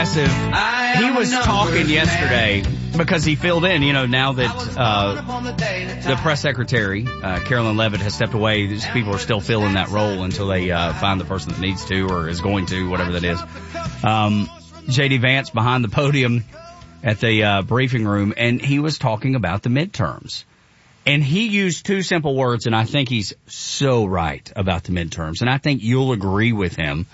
impressive. He was talking yesterday because he filled in, now that the press secretary, Carolyn Levitt, has stepped away. These people are still filling that role until they find the person that needs to or is going to, whatever that is. J.D. Vance behind the podium at the briefing room, and he was talking about the midterms. And he used two simple words, and I think he's so right about the midterms. And I think you'll agree with him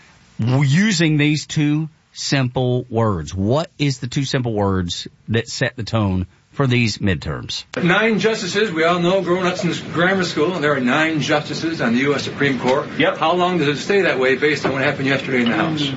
using these two simple words. What is the two simple words that set the tone for these midterms? 9 justices, we all know, growing up since grammar school, and there are 9 justices on the U.S. Supreme Court. Yep. How long does it stay that way based on what happened yesterday in the House?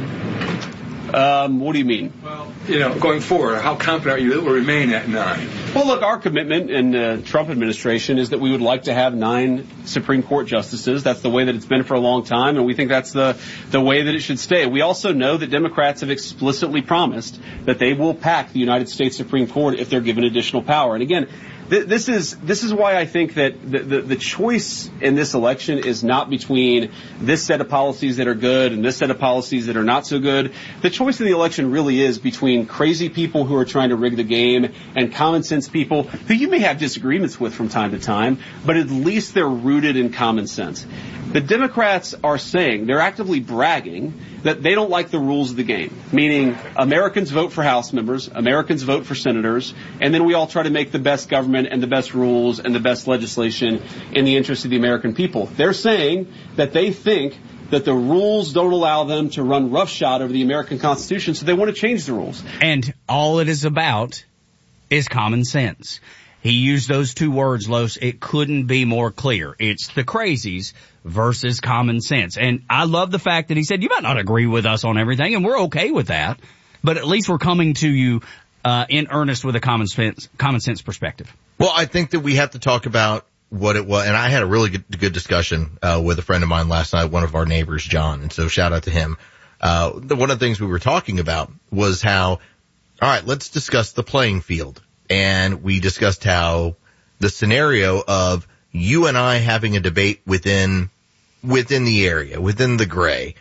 What do you mean? Well, going forward, how confident are you it will remain at 9? Well, look, our commitment in the Trump administration is that we would like to have 9 Supreme Court justices. That's the way that it's been for a long time, and we think that's the way that it should stay. We also know that Democrats have explicitly promised that they will pack the United States Supreme Court if they're given additional power. And again, this is why I think that the choice in this election is not between this set of policies that are good and this set of policies that are not so good. The choice in the election really is between crazy people who are trying to rig the game and common sense people who you may have disagreements with from time to time, but at least they're rooted in common sense. The Democrats are saying, they're actively bragging, that they don't like the rules of the game, meaning Americans vote for House members, Americans vote for senators, and then we all try to make the best government and the best rules and the best legislation in the interest of the American people. They're saying that they think that the rules don't allow them to run roughshod over the American Constitution, so they want to change the rules. And all it is about is common sense. He used those two words, Los. It couldn't be more clear. It's the crazies versus common sense. And I love the fact that he said, you might not agree with us on everything, and we're okay with that, but at least we're coming to you in earnest with a common sense perspective. Well, I think that we have to talk about what it was, and I had a really good discussion with a friend of mine last night, one of our neighbors, John, and so shout out to him. One of the things we were talking about was how, all right, let's discuss the playing field. And we discussed how the scenario of you and I having a debate within the area, within the gray.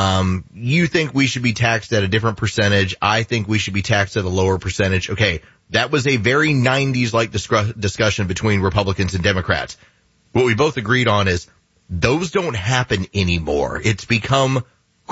You think we should be taxed at a different percentage. I think we should be taxed at a lower percentage. Okay, that was a very 90s-like discussion between Republicans and Democrats. What we both agreed on is those don't happen anymore. It's become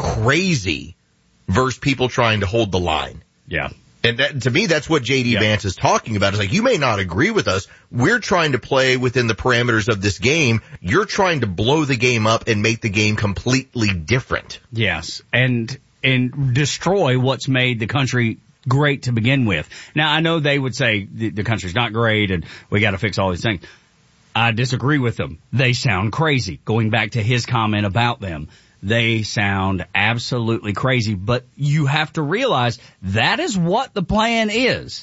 crazy versus people trying to hold the line. Yeah. And that, to me, that's what J.D. Vance is talking about. It's like, you may not agree with us. We're trying to play within the parameters of this game. You're trying to blow the game up and make the game completely different. Yes. And destroy what's made the country great to begin with. Now, I know they would say the country's not great and we got to fix all these things. I disagree with them. They sound crazy. Going back to his comment about them. They sound absolutely crazy, but you have to realize that is what the plan is.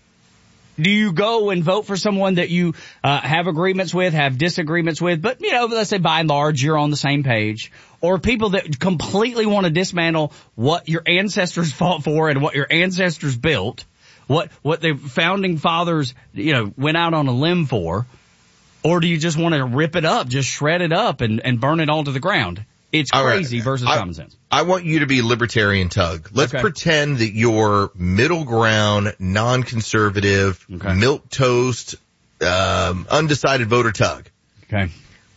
Do you go and vote for someone that you have agreements with, have disagreements with, but, let's say by and large you're on the same page, or people that completely want to dismantle what your ancestors fought for and what your ancestors built, what the founding fathers, went out on a limb for, or do you just want to rip it up, just shred it up and burn it all to the ground? It's crazy versus common sense. I want you to be libertarian, Tug. Let's pretend that you're middle ground, non-conservative, milquetoast, undecided voter, Tug. Okay.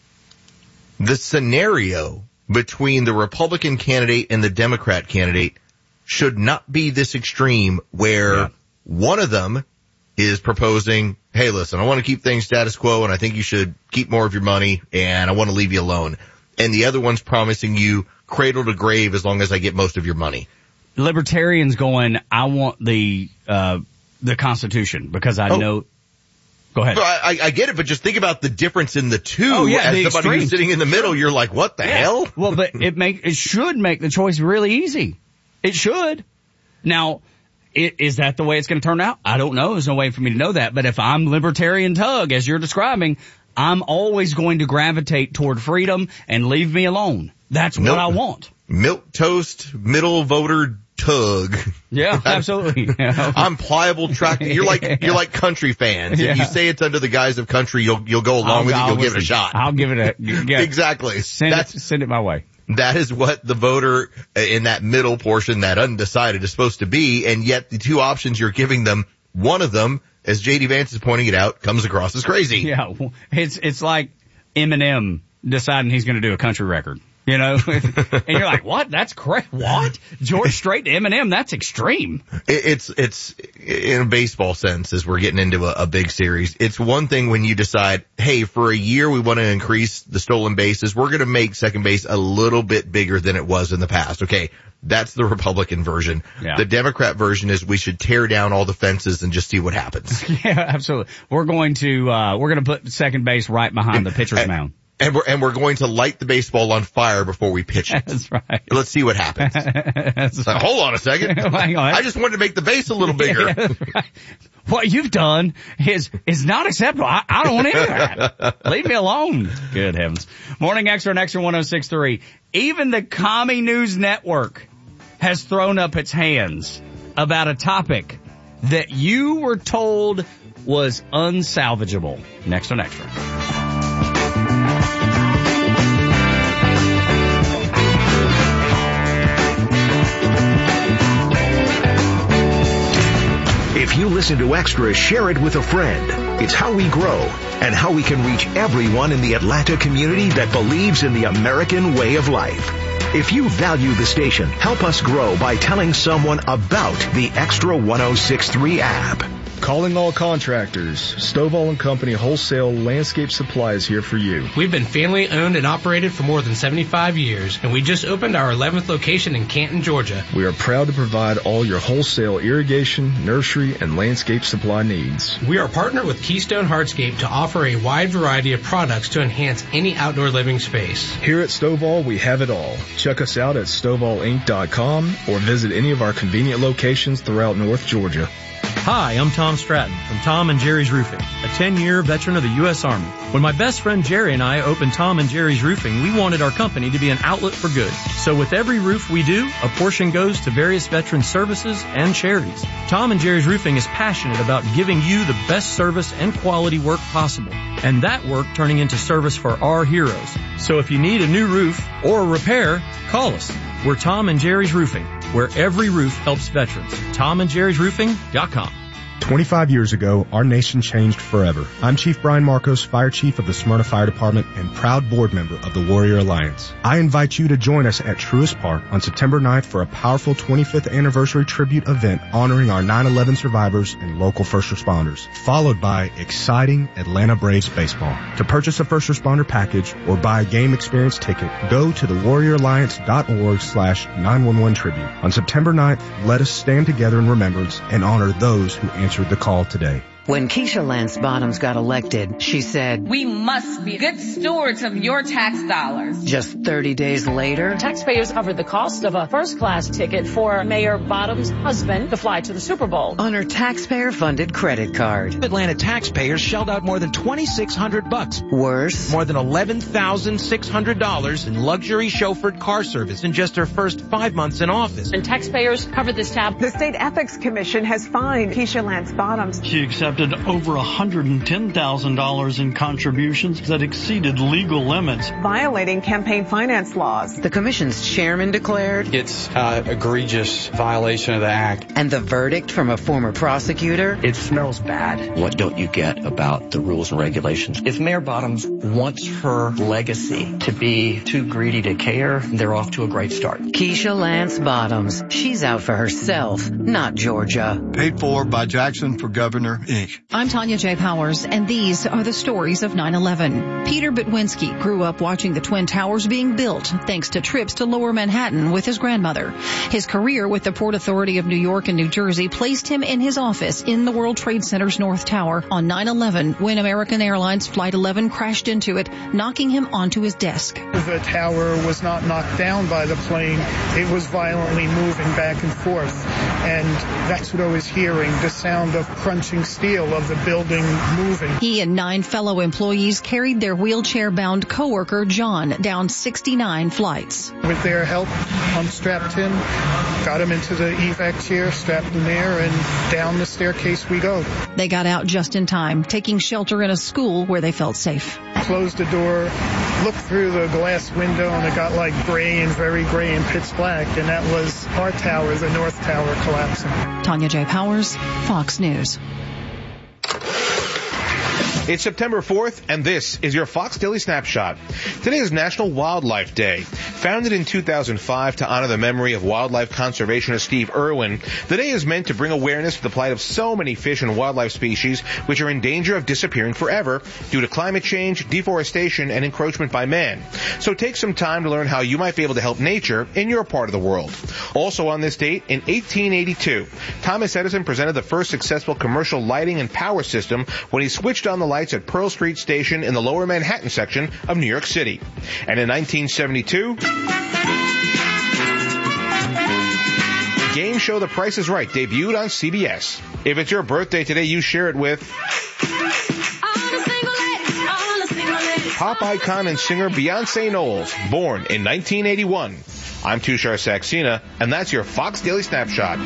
The scenario between the Republican candidate and the Democrat candidate should not be this extreme where one of them is proposing, hey, listen, I want to keep things status quo and I think you should keep more of your money and I want to leave you alone. And the other one's promising you cradle to grave as long as I get most of your money. Libertarians going, I want the Constitution because I know. Go ahead. I get it, but just think about the difference in the two. Oh, yeah, as the somebody extremes. who's sitting in the middle, you're like, what the hell? Well, but it should make the choice really easy. It should. Now, is that the way it's going to turn out? I don't know. There's no way for me to know that. But if I'm libertarian Tug, as you're describing, I'm always going to gravitate toward freedom and leave me alone. That's what I want. Milquetoast, middle voter Tug. Yeah, absolutely. I'm pliable track. You're like country fans. If you say it's under the guise of country, you'll go along with it. You'll give it a shot. I'll give it a exactly. Send it my way. That is what the voter in that middle portion, that undecided, is supposed to be. And yet the two options you're giving them, one of them, as J.D. Vance is pointing it out, comes across as crazy. Yeah, it's like Eminem deciding he's going to do a country record. You know, and you're like, what? That's crazy. What? George Strait to Eminem? That's extreme. It's in a baseball sense, as we're getting into a big series. It's one thing when you decide, hey, for a year we want to increase the stolen bases. We're going to make second base a little bit bigger than it was in the past. Okay. That's the Republican version. Yeah. The Democrat version is we should tear down all the fences and just see what happens. Yeah, absolutely. We're going to put second base right behind the pitcher's mound. And we're going to light the baseball on fire before we pitch it. That's right. Let's see what happens. Like, hold on a second. Hang on. I just wanted to make the base a little bigger. Yeah, right. What you've done is not acceptable. I don't want any of that. Leave me alone. Good heavens. Morning Extra and Extra 106.3. Even the Commie News Network has thrown up its hands about a topic that you were told was unsalvageable. Next on Extra. If you listen to Extra, share it with a friend. It's how we grow and how we can reach everyone in the Atlanta community that believes in the American way of life. If you value the station, help us grow by telling someone about the Extra 106.3 app. Calling all contractors. Stovall & Company Wholesale Landscape Supply is here for you. We've been family owned and operated for more than 75 years, and we just opened our 11th location in Canton, Georgia. We are proud to provide all your wholesale irrigation, nursery, and landscape supply needs. We are partnered with Keystone Hardscape to offer a wide variety of products to enhance any outdoor living space. Here at Stovall, we have it all. Check us out at StovallInc.com or visit any of our convenient locations throughout North Georgia. Hi, I'm Tom Stratton from Tom and Jerry's Roofing, a 10-year veteran of the U.S. Army. When my best friend Jerry and I opened Tom and Jerry's Roofing, we wanted our company to be an outlet for good. So with every roof we do, a portion goes to various veteran services and charities. Tom and Jerry's Roofing is passionate about giving you the best service and quality work possible, and that work turning into service for our heroes. So if you need a new roof or a repair, call us. We're Tom and Jerry's Roofing, where every roof helps veterans. TomandJerry'sRoofing.com. 25 years ago, our nation changed forever. I'm Chief Brian Marcos, Fire Chief of the Smyrna Fire Department and proud board member of the Warrior Alliance. I invite you to join us at Truist Park on September 9th for a powerful 25th anniversary tribute event honoring our 9/11 survivors and local first responders, followed by exciting Atlanta Braves baseball. To purchase a first responder package or buy a game experience ticket, go to thewarrioralliance.org/911 tribute. On September 9th, let us stand together in remembrance and honor those who answered the call today. When Keisha Lance Bottoms got elected, she said, "We must be good stewards of your tax dollars." Just 30 days later, taxpayers covered the cost of a first-class ticket for Mayor Bottoms' husband to fly to the Super Bowl on her taxpayer-funded credit card. Atlanta taxpayers shelled out more than $2,600. Worse, more than $11,600 in luxury chauffeured car service in just her first 5 months in office. And taxpayers covered this tab. The State Ethics Commission has fined Keisha Lance Bottoms. She accepted over $110,000 in contributions that exceeded legal limits, violating campaign finance laws. The commission's chairman declared it's an egregious violation of the act. And the verdict from a former prosecutor? It smells bad. What don't you get about the rules and regulations? If Mayor Bottoms wants her legacy to be too greedy to care, they're off to a great start. Keisha Lance Bottoms. She's out for herself, not Georgia. Paid for by Jackson for Governor, Inc. I'm Tanya J. Powers, and these are the stories of 9/11. Peter Bitwinski grew up watching the Twin Towers being built thanks to trips to Lower Manhattan with his grandmother. His career with the Port Authority of New York and New Jersey placed him in his office in the World Trade Center's North Tower on 9/11 when American Airlines Flight 11 crashed into it, knocking him onto his desk. The tower was not knocked down by the plane. It was violently moving back and forth. And that's what I was hearing, the sound of crunching steel. feel of the building moving. He and 9 fellow employees carried their wheelchair-bound coworker, John, down 69 flights. With their help, unstrapped him, got him into the evac chair, strapped him there, and down the staircase we go. They got out just in time, taking shelter in a school where they felt safe. Closed the door, looked through the glass window, and it got like gray and very gray and pitch black, and that was our tower, the North Tower, collapsing. Tanya J. Powers, Fox News. It's September 4th, and this is your Fox Daily Snapshot. Today is National Wildlife Day. Founded in 2005 to honor the memory of wildlife conservationist Steve Irwin, the day is meant to bring awareness to the plight of so many fish and wildlife species which are in danger of disappearing forever due to climate change, deforestation, and encroachment by man. So take some time to learn how you might be able to help nature in your part of the world. Also on this date, in 1882, Thomas Edison presented the first successful commercial lighting and power system when he switched on the lights at Pearl Street Station in the lower Manhattan section of New York City. And in 1972, game show The Price is Right debuted on CBS. If it's your birthday today, you share it with pop icon and singer Beyonce Knowles, born in 1981. I'm Tushar Saxena, and that's your Fox Daily Snapshot.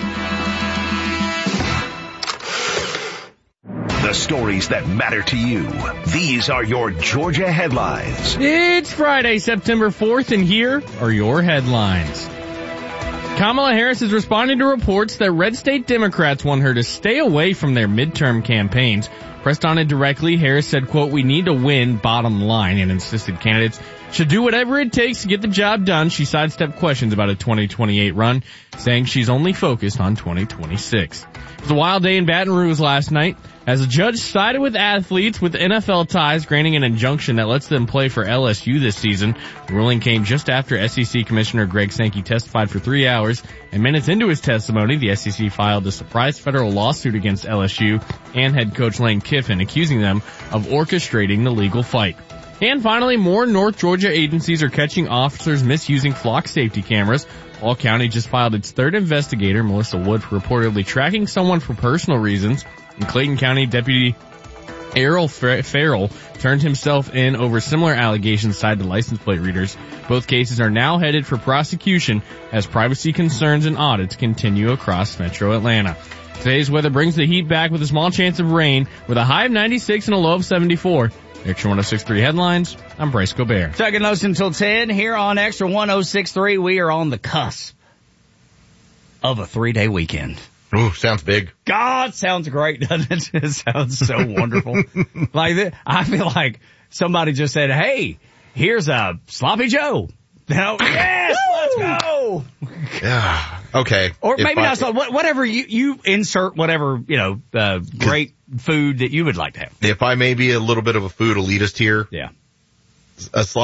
The stories that matter to you. These are your Georgia headlines. It's Friday, September 4th, and here are your headlines. Kamala Harris is responding to reports that red state Democrats want her to stay away from their midterm campaigns. Pressed on it directly, Harris said, quote, "We need to win, bottom line," and insisted candidates should do whatever it takes to get the job done. She sidestepped questions about a 2028 run, saying she's only focused on 2026. It was a wild day in Baton Rouge last night as a judge sided with athletes with NFL ties, granting an injunction that lets them play for LSU this season. The ruling came just after SEC Commissioner Greg Sankey testified for 3 hours, and minutes into his testimony, the SEC filed a surprise federal lawsuit against LSU and head coach Lane Kiffin, accusing them of orchestrating the legal fight. And finally, more North Georgia agencies are catching officers misusing flock safety cameras. Hall County just filed its third investigator, Melissa Wood, for reportedly tracking someone for personal reasons. In Clayton County, Deputy Errol Farrell turned himself in over similar allegations tied to license plate readers. Both cases are now headed for prosecution as privacy concerns and audits continue across Metro Atlanta. Today's weather brings the heat back with a small chance of rain with a high of 96 and a low of 74. Extra 106.3 headlines. I'm Bryce Gobert. Second notes until 10 here on Extra 106.3. We are on the cusp of a 3-day weekend. Ooh, sounds big. God, sounds great, doesn't it? It sounds so wonderful. I feel like somebody just said, "Hey, here's a Sloppy Joe." Yes, let's go. Yeah. Okay. Or maybe not so. Whatever you insert, whatever great food that you would like to have. If I may be a little bit of a food elitist here, yeah, a